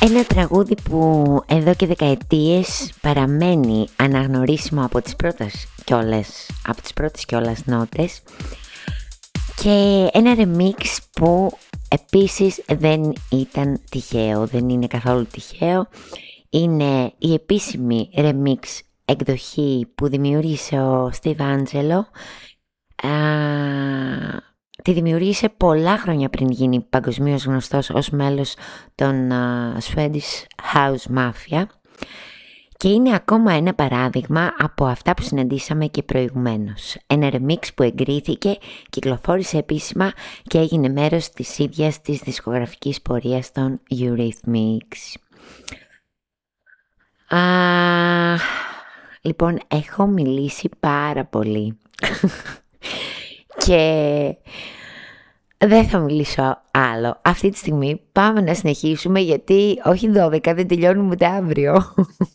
Ένα τραγούδι που εδώ και δεκαετίες παραμένει αναγνωρίσιμο από τις πρώτες κιόλας νότες, και ένα remix που επίσης δεν ήταν τυχαίο, δεν είναι καθόλου τυχαίο. Είναι η επίσημη remix εκδοχή που δημιούργησε ο Steve Angello. Τη δημιούργησε πολλά χρόνια πριν γίνει παγκοσμίως γνωστός ως μέλος των Swedish House Mafia, και είναι ακόμα ένα παράδειγμα από αυτά που συναντήσαμε και προηγουμένως. Ένα remix που εγκρίθηκε, κυκλοφόρησε επίσημα και έγινε μέρος της ίδιας της δισκογραφικής πορείας των Eurythmics. Λοιπόν, έχω μιλήσει πάρα πολύ και δεν θα μιλήσω άλλο. Αυτή τη στιγμή πάμε να συνεχίσουμε, γιατί όχι 12, δεν τελειώνουμε ούτε αύριο.